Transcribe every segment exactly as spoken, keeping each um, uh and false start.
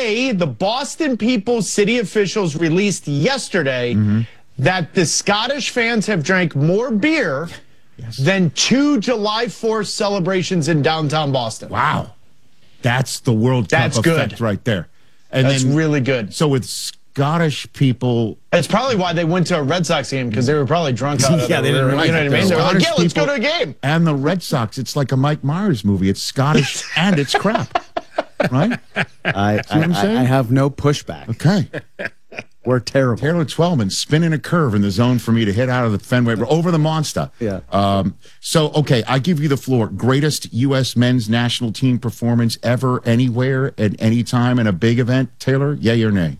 They, the Boston people, city officials released yesterday mm-hmm. that the Scottish fans have drank more beer yes. than two July fourth celebrations in downtown Boston. Wow. That's the World Cup That's effect good. right there. And That's then, really good. So with Scottish people... That's probably why they went to a Red Sox game, because they were probably drunk out of yeah, they didn't You know what I mean? They were like, yeah, let's go to a game. And the Red Sox, it's like a Mike Myers movie. It's Scottish and it's crap. Right? I, I, I, I have no pushback. Okay. We're terrible. Taylor Twellman spinning a curve in the zone for me to hit out of the Fenway, over the monster. Yeah. Um, so, okay, I give you the floor. Greatest U S men's national team performance ever, anywhere, at any time in a big event. Taylor, yay or nay?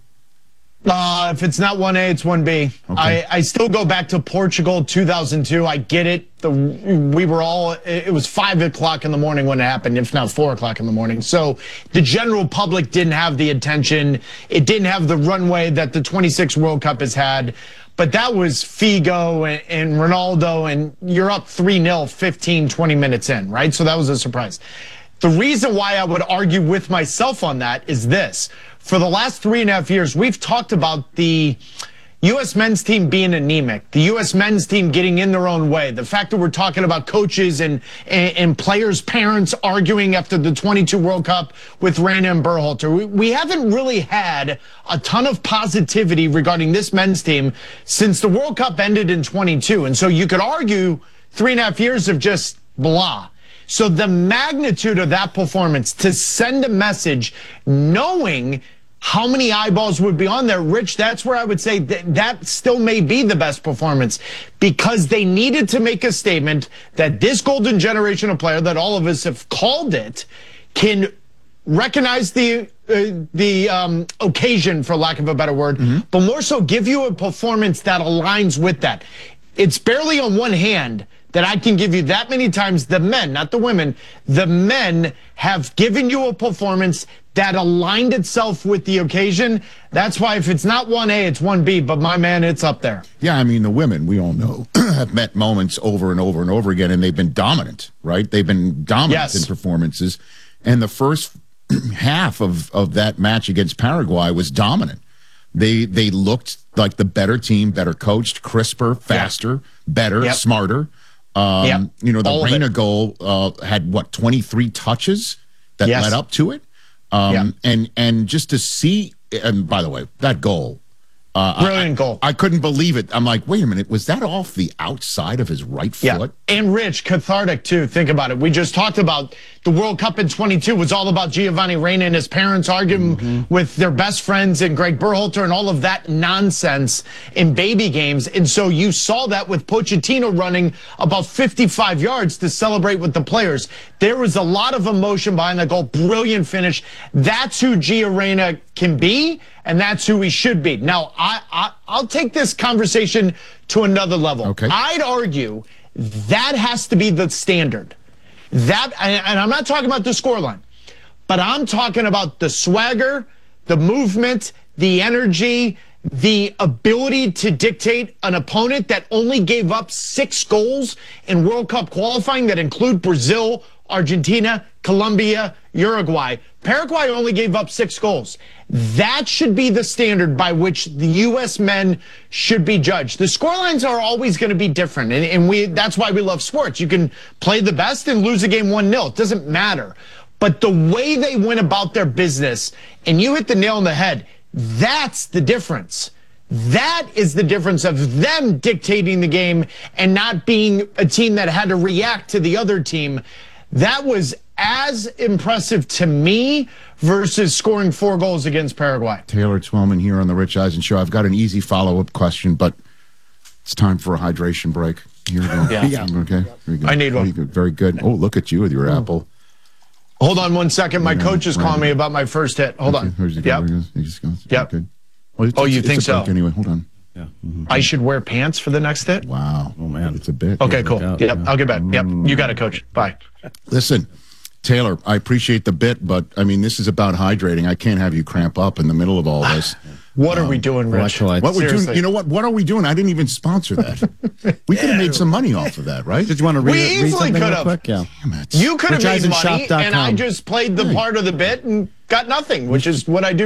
Uh, if it's not one A, it's one B. Okay. I, I still go back to Portugal two thousand two. I get it. The, we were all, it was five o'clock in the morning when it happened, if not four o'clock in the morning. So the general public didn't have the attention. It didn't have the runway that the twenty-six World Cup has had. But that was Figo and, and Ronaldo, and you're up three nil fifteen, twenty minutes in, right? So that was a surprise. The reason why I would argue with myself on that is this. For the last three and a half years, we've talked about the U S men's team being anemic, the U S men's team getting in their own way, the fact that we're talking about coaches and, and, and players' parents arguing after the twenty-two World Cup with Rana and Berhalter. We, we haven't really had a ton of positivity regarding this men's team since the World Cup ended in twenty-two. And so you could argue three and a half years of just blah. So the magnitude of that performance to send a message knowing how many eyeballs would be on there, Rich, that's where I would say that, that still may be the best performance, because they needed to make a statement that this golden generation of player that all of us have called it can recognize the uh, the um, occasion, for lack of a better word, mm-hmm. but more so give you a performance that aligns with that. It's barely on one hand that I can give you that many times the men, not the women, the men have given you a performance that aligned itself with the occasion. That's why if it's not one A, it's one B, but my man, it's up there. Yeah, I mean, the women, we all know, have met moments over and over and over again, and they've been dominant, right? They've been dominant yes. in performances. And the first half of, of that match against Paraguay was dominant. They they looked like the better team, better coached, crisper, faster, yep. better, yep. smarter. Um, yep. You know, the Reyna goal uh, had, what, twenty-three touches that yes. led up to it? Um, yep. and, and just to see, and by the way, that goal. Uh, Brilliant I, goal. I couldn't believe it. I'm like, wait a minute, was that off the outside of his right yeah. foot? And Rich, cathartic too. Think about it. We just talked about the World Cup in twenty-two was all about Giovanni Reyna and his parents arguing mm-hmm. with their best friends and Greg Berhalter and all of that nonsense in baby games. And so you saw that with Pochettino running about fifty-five yards to celebrate with the players. There was a lot of emotion behind that goal. Brilliant finish. That's who Gio Reyna can be, and that's who he should be. Now, I, I, I'll take this conversation to another level. Okay. I'd argue that has to be the standard. That, and I'm not talking about the scoreline, but I'm talking about the swagger, the movement, the energy, the ability to dictate an opponent that only gave up six goals in World Cup qualifying that include Brazil, Argentina, Colombia, Uruguay. Paraguay only gave up six goals. That should be the standard by which the U S men should be judged. The scorelines are always going to be different, and, and we that's why we love sports. You can play the best and lose a game one nil. It doesn't matter. But the way they went about their business, and you hit the nail on the head, that's the difference. That is the difference of them dictating the game and not being a team that had to react to the other team. That was as impressive to me versus scoring four goals against Paraguay. Taylor Twellman here on the Rich Eisen Show. I've got an easy follow-up question, but it's time for a hydration break. Here we go. Yeah. yeah. Okay. Very good. I need one. Very good. Very good. Oh, look at you with your apple. Hold on one second. My yeah, coach is right. calling me about my first hit. Hold okay. on. Yep. Yep. Good. Well, oh, you think so? Anyway, hold on. Yeah. Mm-hmm. I should wear pants for the next hit? Wow. Oh, man. It's a bit. Okay, cool. Out, yep, yeah. I'll get back. Yep, you got it, Coach. Bye. Listen, Taylor, I appreciate the bit, but, I mean, this is about hydrating. I can't have you cramp up in the middle of all this. What um, are we doing, Rich? What we're doing, you know what? What are we doing? I didn't even sponsor that. We could have made some money off of that, right? Did you want to read, we read easily something could real have. quick? Yeah. Damn it. You could have made money, Rich Eisen Shop dot com. and I just played the Right. part of the bit and got nothing, which is what I do.